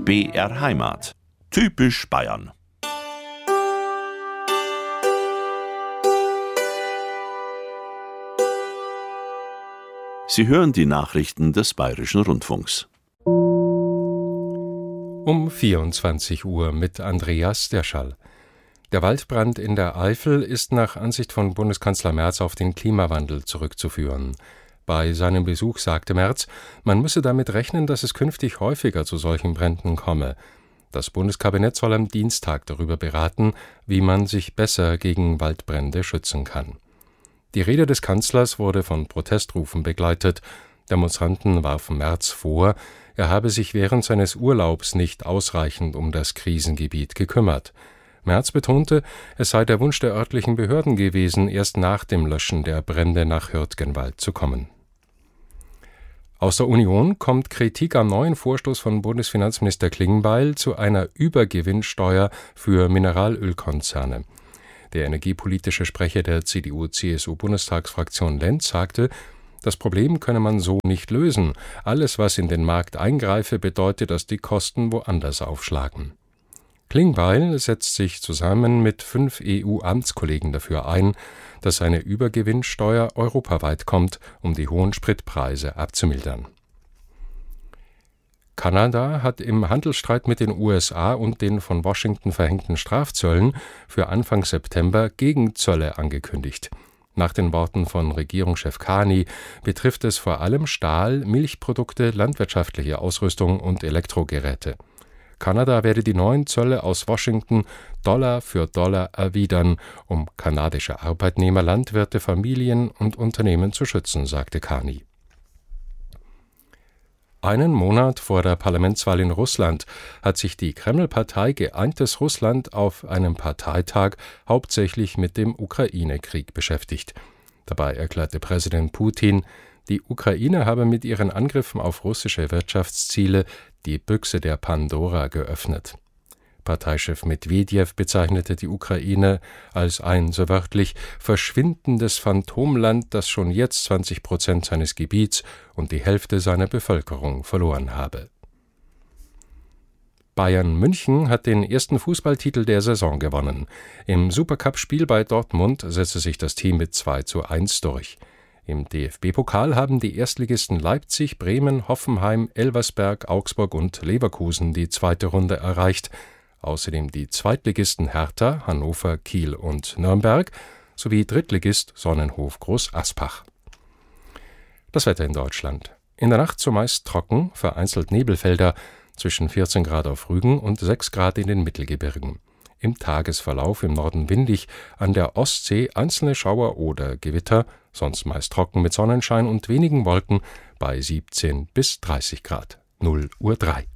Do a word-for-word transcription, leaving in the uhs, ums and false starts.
B R Heimat. Typisch Bayern. Sie hören die Nachrichten des Bayerischen Rundfunks. Um vierundzwanzig Uhr mit Andreas Derschall. Der Waldbrand in der Eifel ist nach Ansicht von Bundeskanzler Merz auf den Klimawandel zurückzuführen. Bei seinem Besuch sagte Merz, man müsse damit rechnen, dass es künftig häufiger zu solchen Bränden komme. Das Bundeskabinett soll am Dienstag darüber beraten, wie man sich besser gegen Waldbrände schützen kann. Die Rede des Kanzlers wurde von Protestrufen begleitet. Demonstranten warfen Merz vor, er habe sich während seines Urlaubs nicht ausreichend um das Krisengebiet gekümmert. Merz betonte, es sei der Wunsch der örtlichen Behörden gewesen, erst nach dem Löschen der Brände nach Hürtgenwald zu kommen. Aus der Union kommt Kritik am neuen Vorstoß von Bundesfinanzminister Klingbeil zu einer Übergewinnsteuer für Mineralölkonzerne. Der energiepolitische Sprecher der C D U-C S U-Bundestagsfraktion Lenz sagte, das Problem könne man so nicht lösen. Alles, was in den Markt eingreife, bedeute, dass die Kosten woanders aufschlagen. Klingbeil setzt sich zusammen mit fünf E U-Amtskollegen dafür ein, dass eine Übergewinnsteuer europaweit kommt, um die hohen Spritpreise abzumildern. Kanada hat im Handelsstreit mit den U S A und den von Washington verhängten Strafzöllen für Anfang September Gegenzölle angekündigt. Nach den Worten von Regierungschef Carney betrifft es vor allem Stahl, Milchprodukte, landwirtschaftliche Ausrüstung und Elektrogeräte. Kanada werde die neuen Zölle aus Washington Dollar für Dollar erwidern, um kanadische Arbeitnehmer, Landwirte, Familien und Unternehmen zu schützen, sagte Carney. Einen Monat vor der Parlamentswahl in Russland hat sich die Kreml-Partei Geeintes Russland auf einem Parteitag hauptsächlich mit dem Ukraine-Krieg beschäftigt. Dabei erklärte Präsident Putin, die Ukraine habe mit ihren Angriffen auf russische Wirtschaftsziele die Büchse der Pandora geöffnet. Parteichef Medwedew bezeichnete die Ukraine als ein, so wörtlich, verschwindendes Phantomland, das schon jetzt zwanzig Prozent seines Gebiets und die Hälfte seiner Bevölkerung verloren habe. Bayern München hat den ersten Fußballtitel der Saison gewonnen. Im Supercup-Spiel bei Dortmund setzte sich das Team mit zwei zu eins durch. Im D F B-Pokal haben die Erstligisten Leipzig, Bremen, Hoffenheim, Elversberg, Augsburg und Leverkusen die zweite Runde erreicht. Außerdem die Zweitligisten Hertha, Hannover, Kiel und Nürnberg sowie Drittligist Sonnenhof Groß-Aspach. Das Wetter in Deutschland. In der Nacht zumeist trocken, vereinzelt Nebelfelder, zwischen vierzehn Grad auf Rügen und sechs Grad in den Mittelgebirgen. Im Tagesverlauf im Norden windig, an der Ostsee einzelne Schauer oder Gewitter, sonst meist trocken mit Sonnenschein und wenigen Wolken bei siebzehn bis dreißig Grad. null Uhr drei.